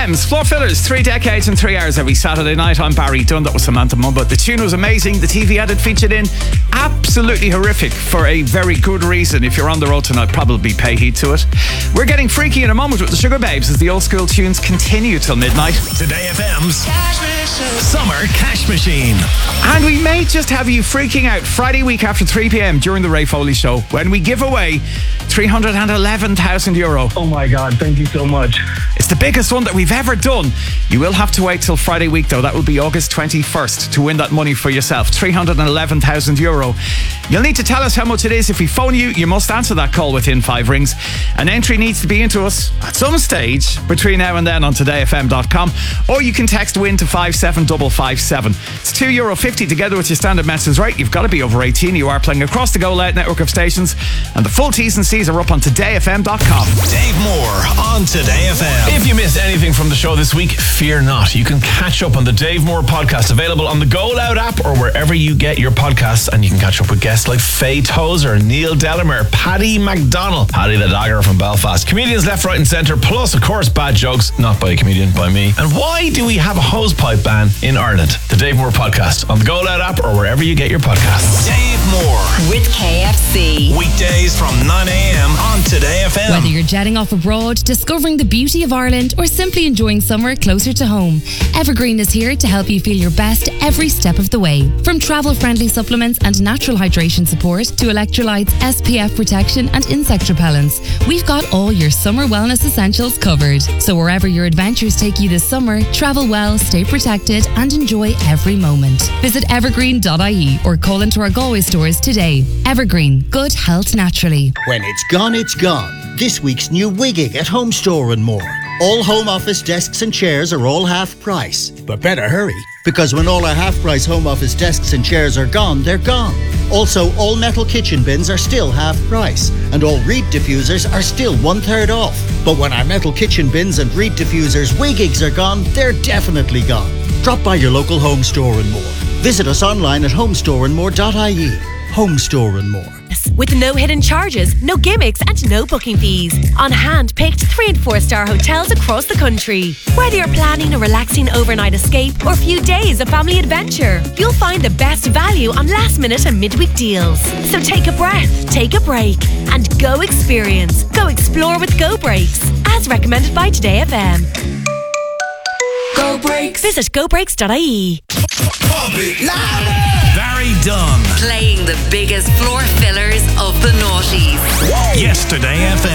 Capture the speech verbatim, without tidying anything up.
M's, Floor Fillers, three decades and three hours every Saturday night. I'm Barry Dunn. That was Samantha Mumba. The tune was amazing. The T V ad it featured in, absolutely horrific for a very good reason. If you're on the road tonight, probably pay heed to it. We're getting freaky in a moment with the Sugar Babes as the old school tunes continue till midnight. Today F M's Summer Cash Machine. And we may just have you freaking out Friday week after three p.m. during the Ray Foley Show when we give away three hundred eleven thousand euro. Oh my God, thank you so much. It's the biggest one that we've ever done. You will have to wait till Friday week though. That will be August twenty-first to win that money for yourself. three hundred eleven thousand euro. You'll need to tell us how much it is. If we phone you, you must answer that call within five rings. An entry needs to be into us at some stage between now and then on today f m dot com, or you can text WIN to five seven five five seven. It's two euro fifty together with your standard message rate. You've got to be over eighteen. You are playing across the Go Loud network of stations, and the full T's and C's are up on today f m dot com. Dave Moore on Today F M. If you missed anything from the show this week, fear not. You can catch up on the Dave Moore podcast, available on the Go Loud app or wherever you get your podcasts, and you can catch up with guests like Faye Tozer, Neil Delamere, Paddy McDonnell, Paddy the Dagger from Belfast, comedians left, right and centre, plus of course bad jokes, not by a comedian, by me. And why do we have a hosepipe ban in Ireland? The Dave Moore podcast on the Go Loud app or wherever you get your podcasts. Dave Moore with K F C. Weekdays from nine a.m. on Today F M. Whether you're jetting off abroad, discovering the beauty of Ireland, or simply enjoying summer closer to home, Evergreen is here to help you feel your best every step of the way. From travel-friendly supplements and natural hydration support to electrolytes, S P F protection and insect repellents, we've got all your summer wellness essentials covered. So wherever your adventures take you this summer, travel well, stay protected and enjoy every moment. Visit evergreen dot I E or call into our Galway stores today. Evergreen, good health naturally. When it's gone, it's gone. This week's new Wigging at Home Store and More. All home office desks and chairs are all half price. But better hurry, because when all our half price home office desks and chairs are gone, they're gone. Also, all metal kitchen bins are still half price, and all reed diffusers are still one third off. But when our metal kitchen bins and reed diffusers Wiggigs are gone, they're definitely gone. Drop by your local Home Store and More. Visit us online at home store and more dot I E. Home Store and More. With no hidden charges, no gimmicks and no booking fees. On hand-picked three and four star hotels across the country. Whether you're planning a relaxing overnight escape or a few days of family adventure, you'll find the best value on last minute and midweek deals. So take a breath, take a break and go experience. Go explore with Go Breaks, as recommended by Today F M. Go Breaks. Visit go breaks dot I E. Barry Dunn. Playing the biggest floor fillers of the noughties. Yesterday F M.